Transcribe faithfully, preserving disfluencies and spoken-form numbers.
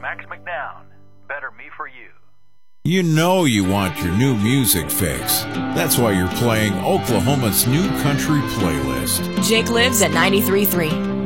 Max McNown. Better Me For You. You know you want your new music fix. That's why you're playing Oklahoma's new country playlist. Jake lives at ninety-three point three.